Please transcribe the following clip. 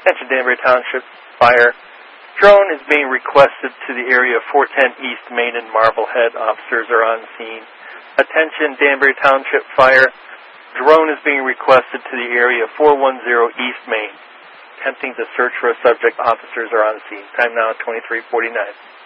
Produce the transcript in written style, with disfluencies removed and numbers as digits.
Attention Danbury Township Fire. Drone is being requested to the area of 410 East Main and Marblehead. Officers are on scene. Attention Danbury Township Fire. Drone is being requested to the area of 410 East Main. Attempting to search for a subject. Officers are on scene. Time now 23:49.